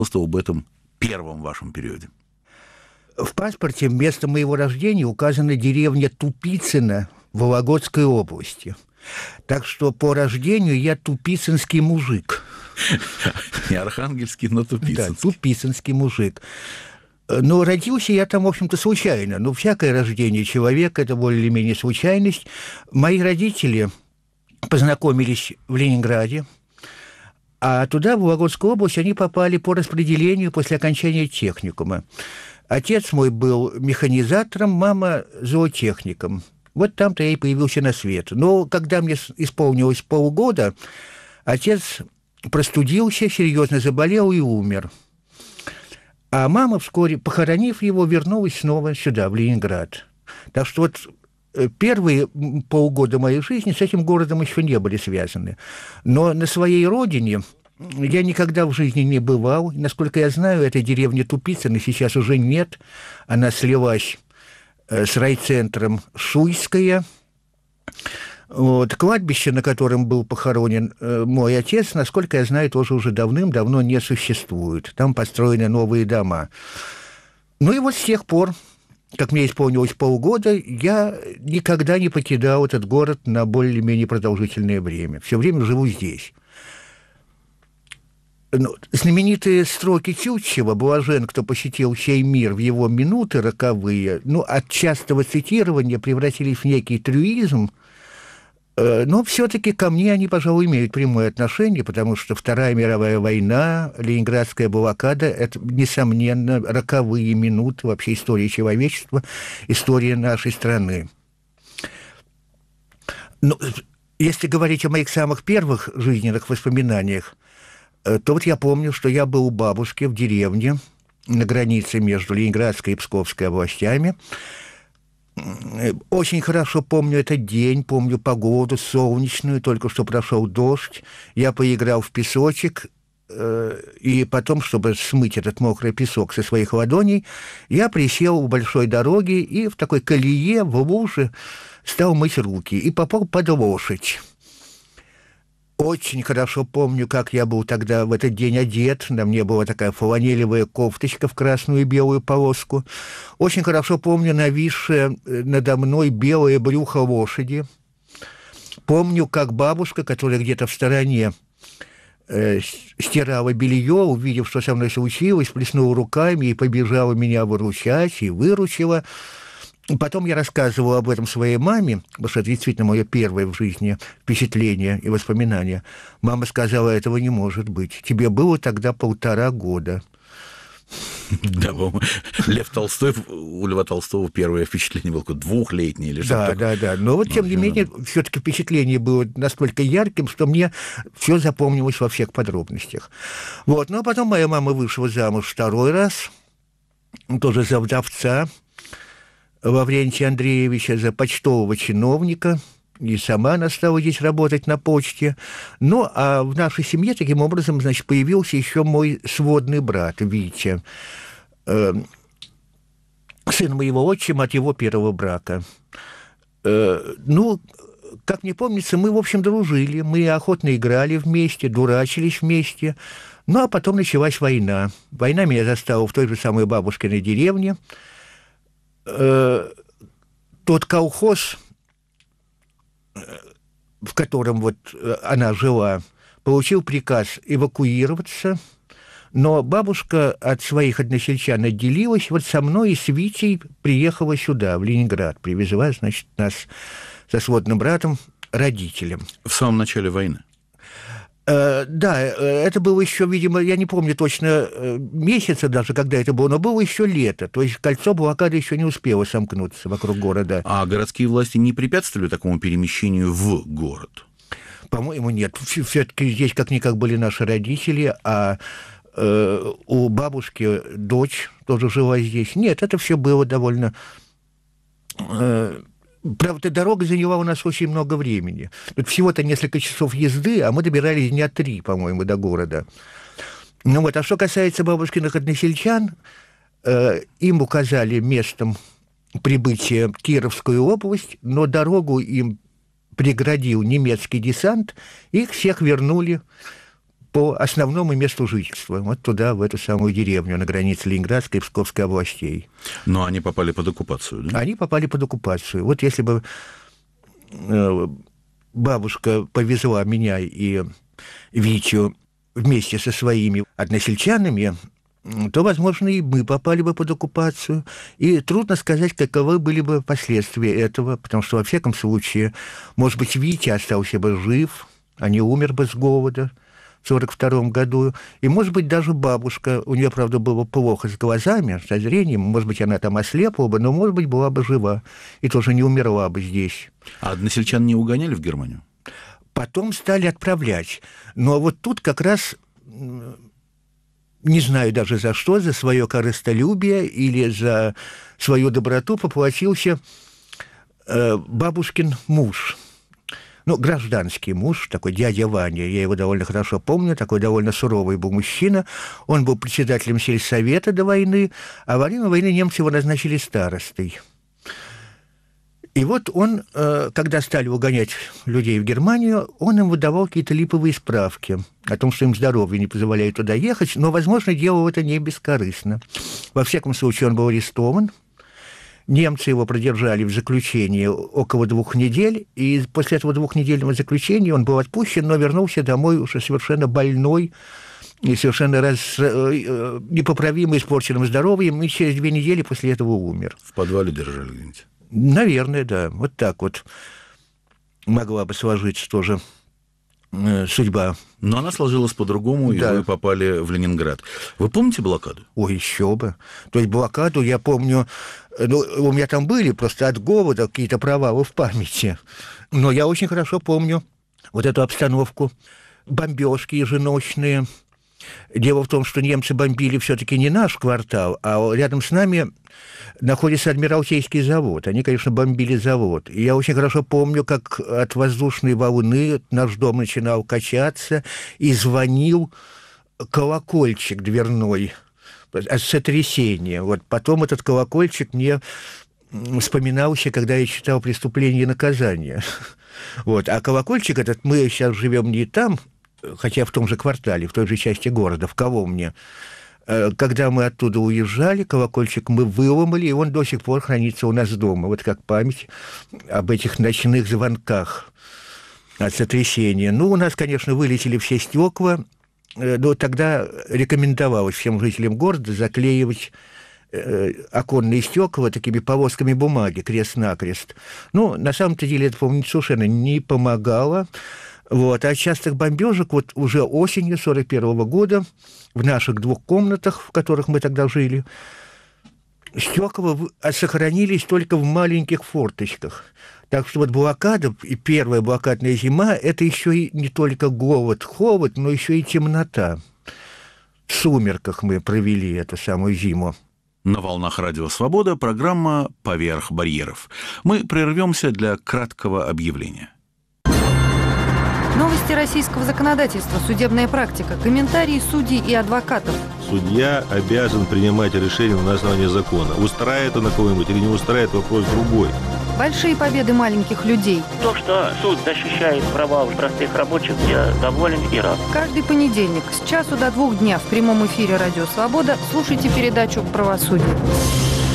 Просто об этом первом вашем периоде. В паспорте место моего рождения указана деревня Тупицыно Вологодской области. Так что по рождению я тупицынский мужик. Не архангельский, но тупицынский. Да, тупицынский мужик. Но родился я там, в общем-то, случайно. Ну, всякое рождение человека – это более или менее случайность. Мои родители познакомились в Ленинграде, а туда, в Вологодскую область, они попали по распределению после окончания техникума. Отец мой был механизатором, мама – зоотехником. Вот там-то я и появился на свет. Но когда мне исполнилось полгода, отец простудился, серьезно заболел и умер. А мама, вскоре похоронив его, вернулась снова сюда, в Ленинград. Так что вот первые полгода моей жизни с этим городом еще не были связаны. Но на своей родине я никогда в жизни не бывал. Насколько я знаю, этой деревни Тупицыно сейчас уже нет. Она слилась с райцентром Шуйская. Вот. Кладбище, на котором был похоронен мой отец, насколько я знаю, тоже уже давным-давно не существует. Там построены новые дома. Ну и вот с тех пор, как мне исполнилось полгода, я никогда не покидал этот город на более-менее продолжительное время. Все время живу здесь. Знаменитые строки Тютчева «Блажен, кто посетил сей мир в его минуты роковые», от частого цитирования превратились в некий трюизм, но все-таки ко мне они, пожалуй, имеют прямое отношение, потому что Вторая мировая война, Ленинградская блокада – это, несомненно, роковые минуты вообще истории человечества, история нашей страны. Но если говорить о моих самых первых жизненных воспоминаниях, то вот я помню, что я был у бабушки в деревне на границе между Ленинградской и Псковской областями. Очень хорошо помню этот день, помню погоду солнечную, только что прошел дождь. Я поиграл в песочек, и потом, чтобы смыть этот мокрый песок со своих ладоней, я присел у большой дороги и в такой колее, в луже, стал мыть руки и попал под лошадь. Очень хорошо помню, как я был тогда в этот день одет. На мне была такая фланелевая кофточка в красную и белую полоску. Очень хорошо помню нависшее надо мной белое брюхо лошади. Помню, как бабушка, которая где-то в стороне стирала белье, увидев, что со мной случилось, плеснула руками и побежала меня выручать, и выручила. Потом я рассказывал об этом своей маме, потому что это действительно мое первое в жизни впечатление и воспоминание. Мама сказала, этого не может быть. Тебе было тогда 1,5 года. Да, Лев Толстой, у Льва Толстого первое впечатление было 2-летнее или что-то. Да. Но вот, тем не менее, все-таки впечатление было настолько ярким, что мне все запомнилось во всех подробностях. Вот. Ну, а потом моя мама вышла замуж 2-й раз, тоже за вдовца, Лаврентия Андреевича, за почтового чиновника, и сама она стала здесь работать на почте. Ну, а в нашей семье таким образом, значит, появился еще мой сводный брат Витя, сын моего отчима от его первого брака. Как мне помнится, мы, в общем, дружили, мы охотно играли вместе, дурачились вместе. Ну, а потом началась война. Война меня застала в той же самой бабушкиной деревне. Тот колхоз, в котором вот она жила, получил приказ эвакуироваться, но бабушка от своих односельчан отделилась, вот со мной и с Витей приехала сюда, в Ленинград, привезла, значит, нас со сводным братом родителям. В самом начале войны? Да, это было еще, видимо, я не помню точно месяца даже, когда это было, но было еще лето, то есть кольцо блокады еще не успело сомкнуться вокруг города. А городские власти не препятствовали такому перемещению в город? По-моему, нет. Все-таки здесь как-никак были наши родители, а у бабушки дочь тоже жила здесь. Нет, это все было довольно... Правда, дорога заняла у нас очень много времени. Тут всего-то несколько часов езды, а мы добирались дня 3, по-моему, до города. Ну вот, а что касается бабушкиных односельчан, им указали местом прибытия Кировскую область, но дорогу им преградил немецкий десант, их всех вернули по основному месту жительства, вот туда, в эту самую деревню на границе Ленинградской и Псковской областей. Но они попали под оккупацию, да? Они попали под оккупацию. Вот если бы бабушка повезла меня и Витю вместе со своими односельчанами, то, возможно, и мы попали бы под оккупацию. И трудно сказать, каковы были бы последствия этого, потому что, во всяком случае, может быть, Витя остался бы жив, а не умер бы с голода в 1942 году. И, может быть, даже бабушка, у нее, правда, было плохо с глазами, со зрением, может быть, она там ослепла бы, но, может быть, была бы жива и тоже не умерла бы здесь. А односельчан не угоняли в Германию? Потом стали отправлять. Но вот тут как раз... Не знаю даже за что, за свое корыстолюбие или за свою доброту поплатился бабушкин муж. Ну, гражданский муж, такой дядя Ваня, я его довольно хорошо помню, такой довольно суровый был мужчина. Он был председателем сельсовета до войны, а во время войны немцы его назначили старостой. И вот он, когда стали угонять людей в Германию, он им выдавал какие-то липовые справки о том, что им здоровье не позволяет туда ехать, но, возможно, делал это не бескорыстно. Во всяком случае, он был арестован. Немцы его продержали в заключении около 2 недель, и после этого 2-недельного заключения он был отпущен, но вернулся домой уже совершенно больной и совершенно непоправимо испорченным здоровьем, и через 2 недели после этого умер. В подвале держали где-нибудь? Наверное, да. Вот так вот могла бы сложиться тоже судьба. Но она сложилась по-другому, да. И вы попали в Ленинград. Вы помните блокаду? Ой, еще бы. То есть блокаду я помню... Ну, у меня там были просто от голода какие-то провалы в памяти. Но я очень хорошо помню вот эту обстановку. Бомбежки еженочные. Дело в том, что немцы бомбили все-таки не наш квартал, а рядом с нами находится Адмиралтейский завод. Они, конечно, бомбили завод. И я очень хорошо помню, как от воздушной волны наш дом начинал качаться, и звонил колокольчик дверной от сотрясения. Вот потом этот колокольчик мне вспоминался, когда я читал «Преступление и наказание». Вот. А колокольчик этот, мы сейчас живем не там, хотя в том же квартале, в той же части города, в Коломне. Когда мы оттуда уезжали, колокольчик мы выломали, и он до сих пор хранится у нас дома. Вот как память об этих ночных звонках от сотрясения. Ну, у нас, конечно, вылетели все стекла, но тогда рекомендовалось всем жителям города заклеивать оконные стекла такими полосками бумаги, крест-накрест. Ну, на самом-то деле это, по-моему, совершенно не помогало. Вот. А от частых бомбежек вот уже осенью 1941 года в наших 2 комнатах, в которых мы тогда жили, стекла сохранились только в маленьких форточках. Так что вот блокада и первая блокадная зима – это еще и не только голод, холод, но еще и темнота. В сумерках мы провели эту самую зиму. На волнах Радио Свобода программа «Поверх барьеров». Мы прервемся для краткого объявления. Новости российского законодательства, судебная практика, комментарии судей и адвокатов. Судья обязан принимать решение на основании закона. Устраивает она кого-нибудь или не устраивает, вопрос другой. Большие победы маленьких людей. То, что суд защищает права простых рабочих, я доволен и рад. Каждый понедельник с 1 до 2 дня в прямом эфире «Радио Свобода» слушайте передачу «Правосудие».